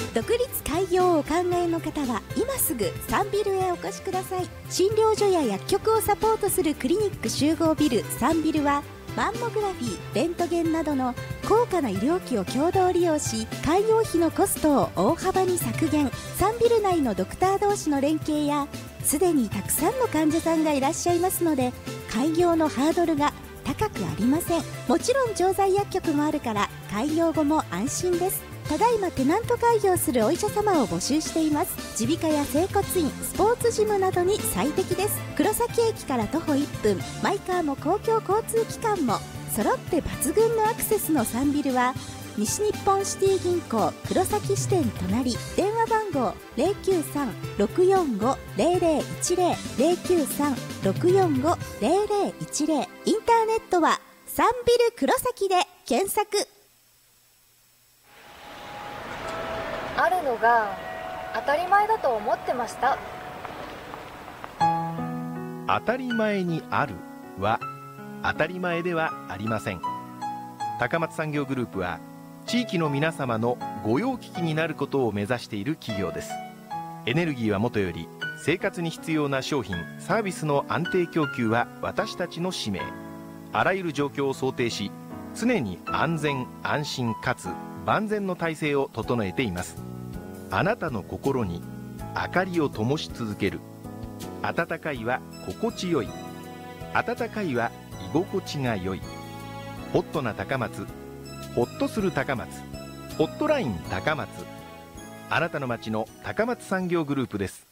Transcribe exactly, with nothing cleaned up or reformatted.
独立開業をお考えの方は今すぐサンビルへお越しください。診療所や薬局をサポートするクリニック集合ビルサンビルはマンモグラフィー、レントゲンなどの高価な医療機を共同利用し、開業費のコストを大幅に削減。サンビル内のドクター同士の連携や、すでにたくさんの患者さんがいらっしゃいますので、開業のハードルが高くありません。もちろん調剤薬局もあるから開業後も安心です。ただいまテナント開業するお医者様を募集しています。耳鼻科や整骨院、スポーツジムなどに最適です。黒崎駅から徒歩いっぷん、マイカーも公共交通機関も揃って抜群のアクセスのサンビルは、西日本シティ銀行黒崎支店隣、電話番号 ゼロきゅうさん ろくよんご ゼロゼロいちゼロ ゼロきゅうさん ろくよんご ゼロゼロいちゼロ、インターネットはサンビル黒崎で検索。 あるのが当たり前だと思ってました。 当たり前にあるは当たり前ではありません。高松産業グループは地域の皆様の御用聞きになることを目指している企業です。エネルギーはもとより、生活に必要な商品サービスの安定供給は私たちの使命。あらゆる状況を想定し、常に安全安心かつ万全の体制を整えています。あなたの心に明かりを灯し続ける。温かいは心地よい、温かいは居心地が良い。ホットな高松、ホッとする高松、ホットライン高松。あなたの街の高松産業グループです。